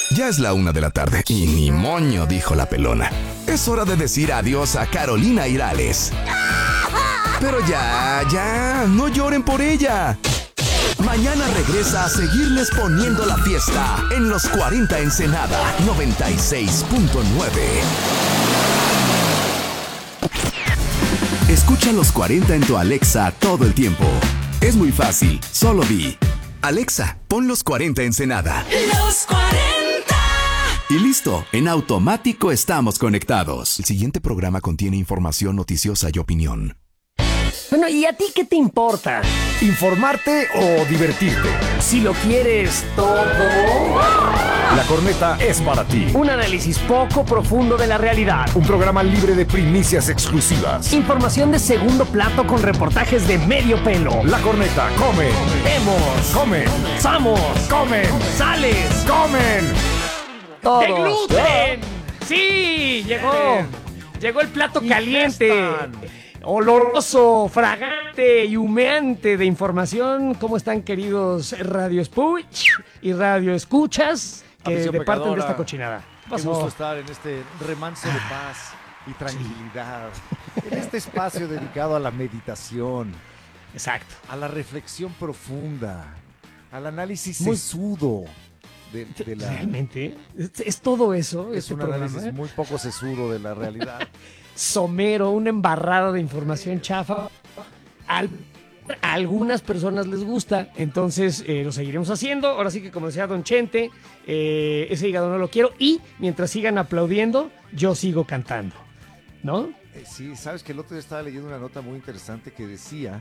Ya es la 1 de la tarde y ni moño, dijo la pelona. Es hora de decir adiós a Carolina Irales. Pero ya, no lloren por ella. Mañana regresa a seguirles poniendo la fiesta en los 40 Ensenada 96.9. Escucha los 40 en tu Alexa todo el tiempo. Es muy fácil, solo di: Alexa, pon los 40 Ensenada. Los 40. Y listo, en automático estamos conectados. El siguiente programa contiene información noticiosa y opinión. Bueno, ¿y a ti qué te importa? ¿Informarte o divertirte? Si lo quieres todo. La Corneta es para ti. Un análisis poco profundo de la realidad. Un programa libre de primicias exclusivas. Información de segundo plato con reportajes de medio pelo. La Corneta, comen. Vemos. Comen. Somos. Comen. Sales. Comen. Todos. ¡De gluten! ¡Sí! Llegó el plato caliente, oloroso, fragante y humeante de información. ¿Cómo están, queridos Radio Escuch y Radio Escuchas que departen de esta cochinada? Qué gusto estar en este remanso de paz y tranquilidad, en este espacio dedicado a la meditación, Exacto. a la reflexión profunda, al análisis Muy sesudo. De la, ¿Realmente? ¿Es todo eso? es este un programa, análisis muy poco sesudo de la realidad. Somero, una embarrada de información chafa. A algunas personas les gusta, entonces lo seguiremos haciendo. Ahora sí que, como decía Don Chente, ese hígado no lo quiero. Y mientras sigan aplaudiendo, yo sigo cantando, ¿no? Sí, sabes que el otro día estaba leyendo una nota muy interesante que decía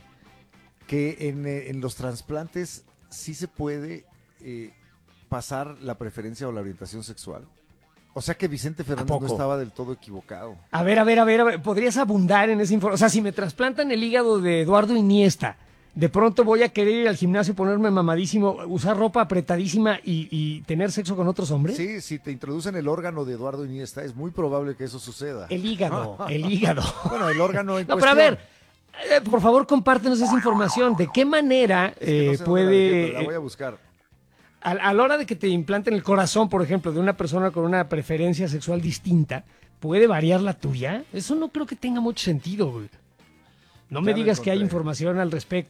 que en los trasplantes sí se puede pasar la preferencia o la orientación sexual. O sea que Vicente Fernández no estaba del todo equivocado. A ver, ¿podrías abundar en esa información? O sea, si me trasplantan el hígado de Eduardo Iniesta, de pronto voy a querer ir al gimnasio, ponerme mamadísimo, usar ropa apretadísima y tener sexo con otros hombres. Sí, si te introducen el órgano de Eduardo Iniesta, es muy probable que eso suceda. El hígado. Bueno, el órgano en No, cuestión. pero a ver, por favor, compártenos esa información. ¿De qué manera Es que no sé dónde puede... la voy a buscar. A la hora de que te implanten el corazón, por ejemplo, de una persona con una preferencia sexual distinta, ¿puede variar la tuya? Eso no creo que tenga mucho sentido, güey. No me Ya lo digas que hay encontré. información al respecto.